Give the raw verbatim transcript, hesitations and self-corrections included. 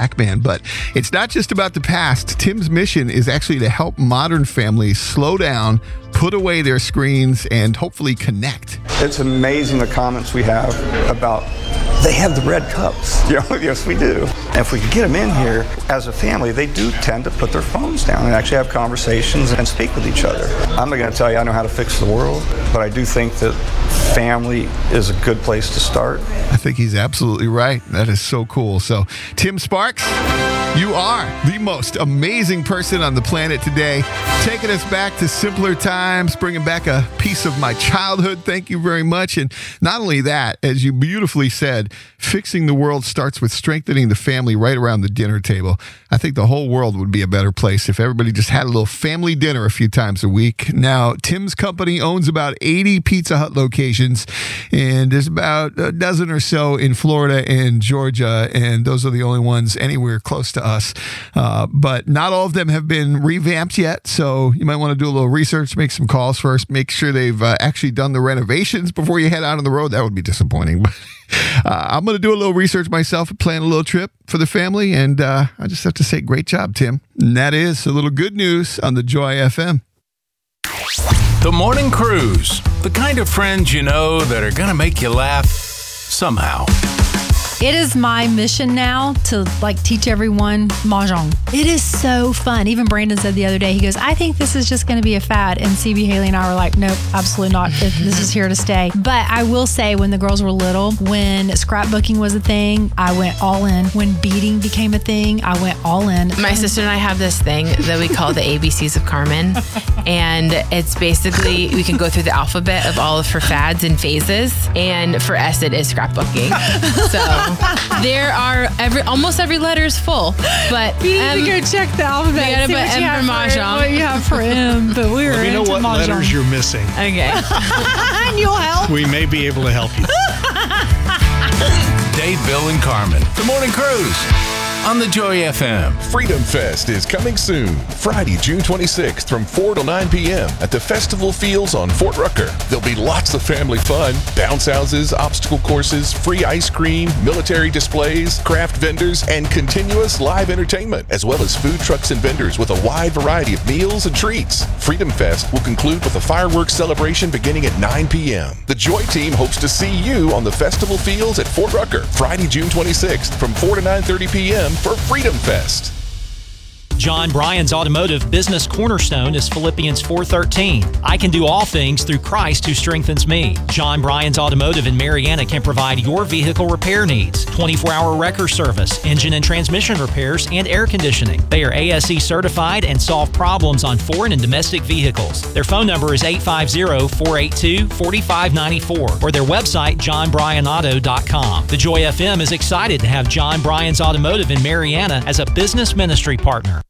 Pac-Man. But it's not just about the past. Tim's mission is actually to help modern families slow down, put away their screens, and hopefully connect. It's amazing the comments we have about they have the red cups. You know, yes, we do. And if we can get them in here, as a family, they do tend to put their phones down and actually have conversations and speak with each other. I'm not going to tell you I know how to fix the world, but I do think that family is a good place to start. I think he's absolutely right. That is so cool. So, Tim Sparks, you are the most amazing person on the planet today, taking us back to simpler times, bringing back a piece of my childhood. Thank you very much. And not only that, as you beautifully said, fixing the world starts with strengthening the family right around the dinner table. I think the whole world would be a better place if everybody just had a little family dinner a few times a week. Now, Tim's company owns about eighty Pizza Hut locations, and there's about a dozen or so in Florida and Georgia, and those are the only ones anywhere close to us. Uh, but not all of them have been revamped yet, so you might want to do a little research, make some calls first, make sure they've uh, actually done the renovations before you head out on the road. That would be disappointing. But uh, I'm going to do a little research myself and plan a little trip for the family, and uh, I just have to say, great job, Tim. And that is a little good news on the Joy F M. The Morning Cruise. The kind of friends you know that are going to make you laugh somehow. It is my mission now to like teach everyone Mahjong. It is so fun. Even Brandon said the other day, he goes, I think this is just going to be a fad. And C B, Haley, and I were like, nope, absolutely not. This is here to stay. But I will say when the girls were little, when scrapbooking was a thing, I went all in. When beading became a thing, I went all in. My sister and I have this thing that we call the A B Cs of Carmen. And it's basically, we can go through the alphabet of all of her fads and phases. And for us, it is scrapbooking. So there are every almost every letter is full, but you need um, to go check the alphabet. We gotta put M for Mahjong. What you have for M, but we were Let me know into what Mahjong. letters you're missing. Okay. And you'll help. We may be able to help you. Dave, Bill, and Carmen. The Morning Cruise on the Joy F M. Freedom Fest is coming soon, Friday, June twenty-sixth from four to nine p.m. at the Festival Fields on Fort Rucker. There'll be lots of family fun, bounce houses, obstacle courses, free ice cream, military displays, craft vendors, and continuous live entertainment, as well as food trucks and vendors with a wide variety of meals and treats. Freedom Fest will conclude with a fireworks celebration beginning at nine p.m. The Joy team hopes to see you on the Festival Fields at Fort Rucker, Friday, June twenty-sixth from four to nine thirty p.m. for Freedom Fest. John Bryan's automotive business cornerstone is Philippians four thirteen. I can do all things through Christ who strengthens me. John Bryan's Automotive in Marianna can provide your vehicle repair needs. twenty-four hour wrecker service, engine and transmission repairs, and air conditioning. They are A S E certified and solve problems on foreign and domestic vehicles. Their phone number is eight five zero, four eight two, four five nine four or their website john bryan auto dot com. The Joy F M is excited to have John Bryan's Automotive in Marianna as a business ministry partner.